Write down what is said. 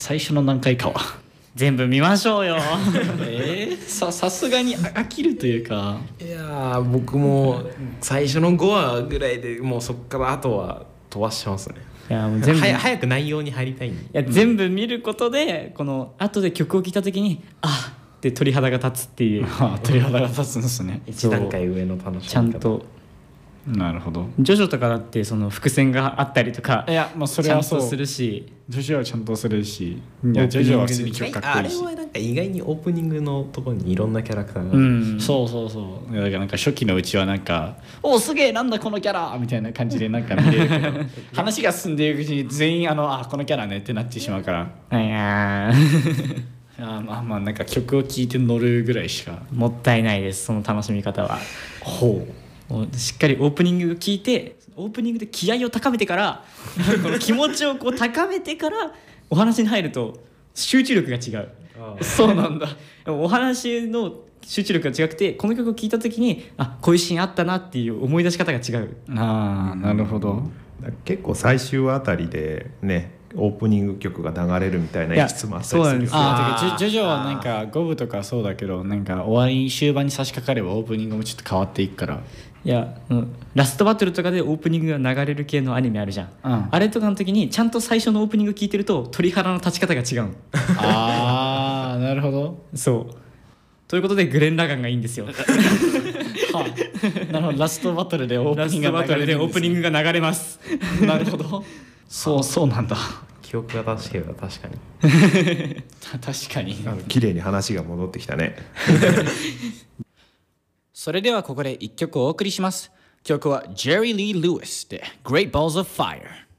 最初の何回かは全部見ましょうよさすがに飽きるというか。 いやー僕も最初の5話ぐらいでもうそっからあとは飛ばしてますね。 いやもう全部早く内容に入りたいんで。 いや全部見ることでこの後で曲を聴いた時にあって鳥肌が立つっていう鳥肌が立つんですね。 一段階上の楽しみ方。 ちゃんとなるほど。 ジョジョとかだってその伏線があったりとかいやまあそれはそうちゃんとするし、 ジョジョはちゃんとするし、いやジョジョは普通に曲かっこいいし。 あれはなんか意外にオープニングのところにいろんなキャラクターが、 そうそうそう。だからなんか初期のうちはなんかおすげえなんだこのキャラみたいな感じでなんか見れるけど話が進んでいくうちに全員このキャラねってなってしまうから。 いやまあなんか曲を聴いて乗るぐらいしか。 もったいないです、その楽しみ方は。 ほもうしっかりオープニングを聞いてオープニングで気合を高めてからこの気持ちをこう高めてからお話に入ると集中力が違う。そうなんだ。お話の集中力が違くてこの曲を聴いた時にこういうシーンあったなっていう思い出し方が違う。 なるほど。 結構最終あたりでねオープニング曲が流れるみたいな演出もあったりするよ。 そうなんですよ。 ジョジョはなんか5部とかそうだけどなんか終わり終盤に差し掛かればオープニングもちょっと変わっていくから。 いや、ラストバトルとかでオープニングが流れる系のアニメあるじゃん、あれとかの時にちゃんと最初のオープニング聞いてると鳥肌の立ち方が違うのなるほど。 そうということでグレン・ラガンがいいんですよなるほど。ラストバトルでオープニングが流れるんですね。 ラストバトルでオープニングが流れます。 なるほど。そうなんだ。 記憶が正しければ確かに確かに綺麗に話が戻ってきたねそれではここで一曲お送りします。曲は Jerry Lee Lewis で Great Balls of Fire。